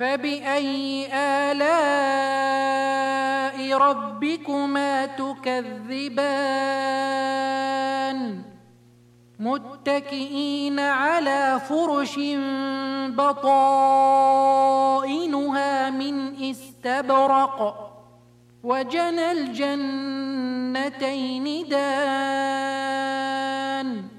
فبأي آلاء ربكما تكذبان متكئين على فرش بطائنها من استبرق وجنى الجنتين دان